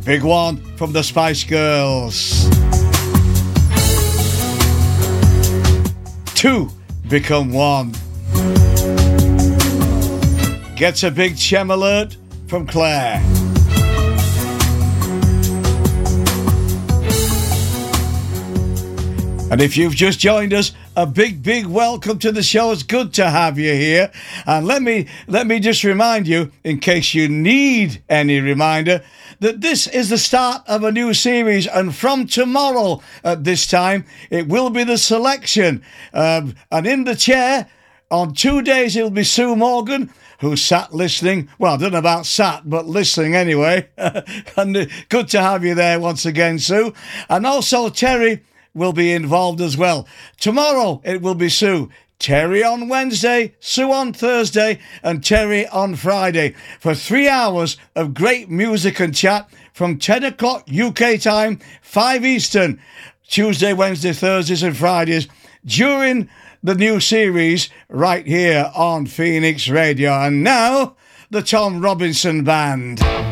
Big one from the Spice Girls. 2 become 1. Gets a big chem alert from Claire. And if you've just joined us, a big welcome to the show. It's good to have you here. And let me just remind you, in case you need any reminder, that this is the start of a new series, and from tomorrow at this time, it will be the selection. And in the chair, on 2 days, it'll be Sue Morgan, who sat listening. Well, I don't know about sat, but listening anyway. And good to have you there once again, Sue. And also Terry will be involved as well. Tomorrow it will be Sue. Terry on Wednesday, Sue on Thursday, and Terry on Friday for 3 hours of great music and chat from 10 o'clock UK time, 5 Eastern, Tuesday, Wednesday, Thursdays and Fridays during the new series right here on Phoenix Radio. And now, the Tom Robinson Band.